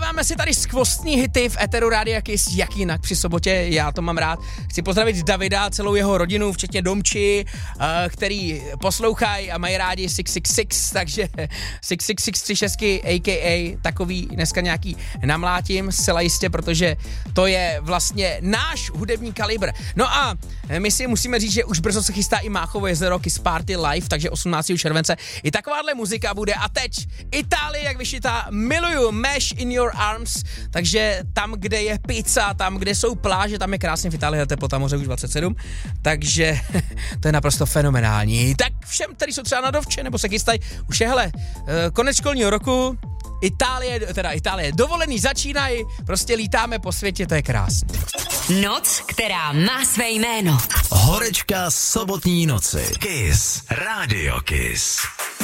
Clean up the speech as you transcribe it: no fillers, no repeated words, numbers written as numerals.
Dáme si tady skvostní hity v eteru Rádia Kiss, jak jinak při sobotě, já to mám rád. Chci pozdravit Davida, celou jeho rodinu, včetně Domči, který poslouchají a mají rádi 666, takže 66636 a.k.a. takový dneska nějaký namlátím, zcela jistě, protože to je vlastně náš hudební kalibr. No a my si musíme říct, že už brzo se chystá i Máchovo jezero Kiss Party Live, takže 18. července i takováhle muzika bude. A teď Itálie, jak vyšitá, miluju Mesh in Your Arms, takže tam, kde je pizza, tam, kde jsou pláže, tam je krásně v Itálii, teplota moře už 27, takže to je naprosto fenomenální. Tak všem, kteří jsou třeba na dovče, nebo se chystají, už je hele, konec školního roku, Itálie, dovolený začínají, prostě lítáme po světě, to je krásné. Noc, která má své jméno. Horečka sobotní noci. Kiss. Radio Kiss.